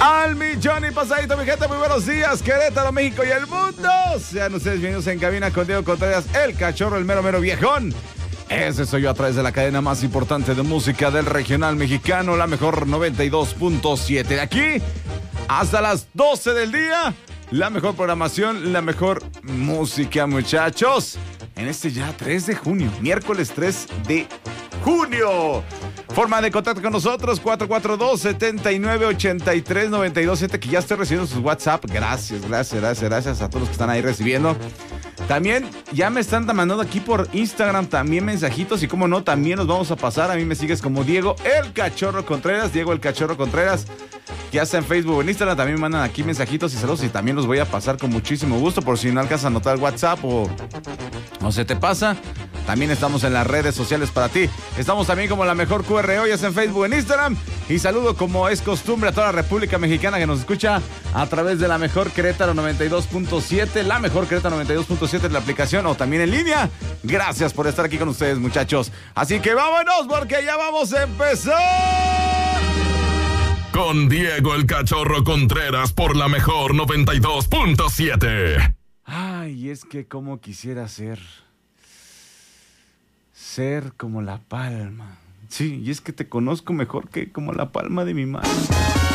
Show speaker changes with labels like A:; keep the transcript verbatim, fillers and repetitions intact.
A: Al millón y pasadito, mi gente, muy buenos días, Querétaro, México y el mundo. Sean ustedes bienvenidos en cabina con Diego Contreras, el cachorro, el mero mero viejón. Ese soy yo a través de la cadena más importante de música del regional mexicano, la mejor noventa y dos punto siete. De aquí hasta las doce del día, la mejor programación, la mejor música, muchachos. En este ya tres de junio, miércoles tres de junio. Forma de contacto con nosotros, cuatro cuatro dos, siete nueve, ocho tres, nueve dos siete, que ya estoy recibiendo sus WhatsApp. Gracias, gracias, gracias, gracias a todos los que están ahí recibiendo. También ya me están mandando aquí por Instagram también mensajitos y como no, también los vamos a pasar. A mí me sigues como Diego el Cachorro Contreras, Diego el Cachorro Contreras. Ya sea en Facebook o en Instagram, también me mandan aquí mensajitos y saludos y también los voy a pasar con muchísimo gusto por si no alcanzas a anotar el WhatsApp o, o se te pasa. También estamos en las redes sociales para ti. Estamos también como la mejor Q R O, ya sea en Facebook o en Instagram. Y saludo como es costumbre a toda la República Mexicana que nos escucha a través de la mejor Querétaro noventa y dos punto siete, la mejor Querétaro noventa y dos punto siete en la aplicación o también en línea. Gracias por estar aquí con ustedes, muchachos. Así que vámonos porque ya vamos a empezar.
B: Con Diego el Cachorro Contreras por la mejor noventa y dos punto siete.
A: Ay, es que como quisiera ser... Ser como la palma. Sí, y es que te conozco mejor que como la palma de mi mano.